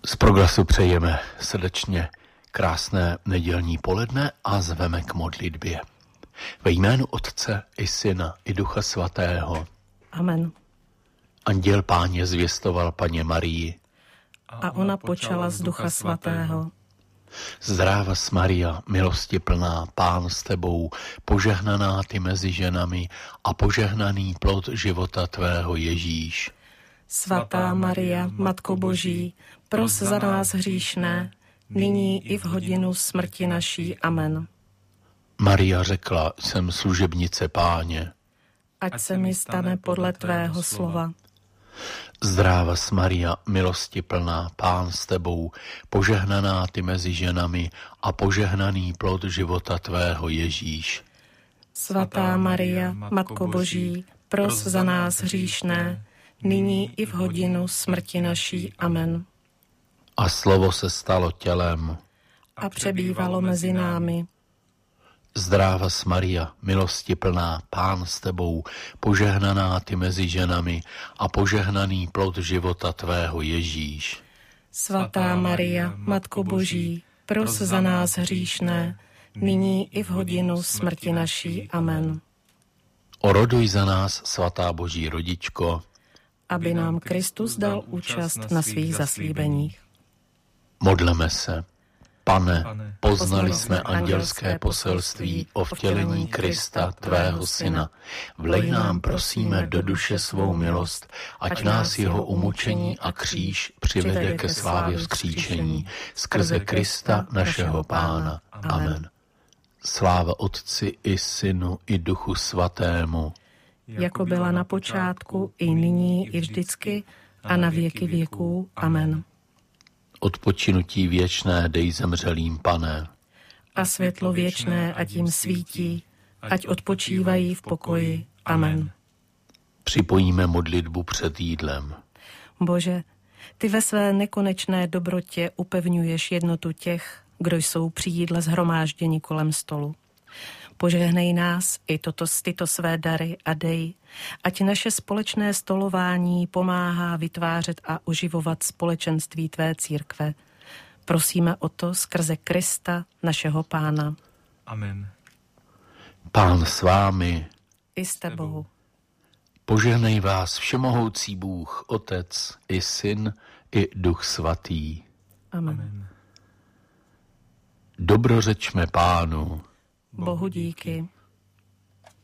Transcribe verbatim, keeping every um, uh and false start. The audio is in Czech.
Z Progresu přejeme srdečně krásné nedělní poledne a zveme k modlitbě. Ve jménu Otce i Syna i Ducha Svatého. Amen. Anděl Páně zvěstoval Paně Marii. A ona počala z Ducha Svatého. Zdrávas Maria, milosti plná, Pán s tebou, požehnaná ty mezi ženami a požehnaný plod života tvého Ježíš. Svatá Maria, Matko Boží, pros za nás hříšné, nyní i v hodinu smrti naší. Amen. Maria řekla, jsem služebnice Páně. Ať se mi stane podle tvého slova. Zdrávas Maria, milosti plná, Pán s tebou, požehnaná ty mezi ženami a požehnaný plod života tvého Ježíš. Svatá Maria, Matko Boží, pros za nás hříšné, nyní i v hodinu smrti naší. Amen. A slovo se stalo tělem A přebývalo mezi námi. Zdrávas Maria, milosti plná, Pán s tebou, požehnaná ty mezi ženami a požehnaný plod života tvého Ježíš. Svatá Maria, Matko Boží, pros za nás hříšné, nyní i v hodinu smrti naší. Amen. Oroduj za nás, svatá Boží rodičko, aby nám Kristus dal účast na svých zaslíbeních. Modleme se. Pane, poznali jsme andělské poselství o vtělení Krista, tvého Syna. Vlej nám, prosíme, do duše svou milost, ať nás jeho umučení a kříž přivede ke slávě vzkříšení skrze Krista, našeho Pána. Amen. Sláva Otci i Synu i Duchu Svatému. Jako byla na počátku, i nyní, i vždycky, a na věky věků. Amen. Odpočinutí věčné dej zemřelým, Pane. A světlo věčné ať jim svítí, ať odpočívají v pokoji. Amen. Připojíme modlitbu před jídlem. Bože, ty ve své nekonečné dobrotě upevňuješ jednotu těch, kdo jsou při jídle shromážděni kolem stolu. Požehnej nás i toto, tyto své dary a dej, ať naše společné stolování pomáhá vytvářet a oživovat společenství tvé církve. Prosíme o to skrze Krista, našeho Pána. Amen. Pán s vámi. I s tebou. Požehnej vás všemohoucí Bůh, Otec i Syn i Duch Svatý. Amen. Amen. Dobrořečme Pánu. Bohu díky.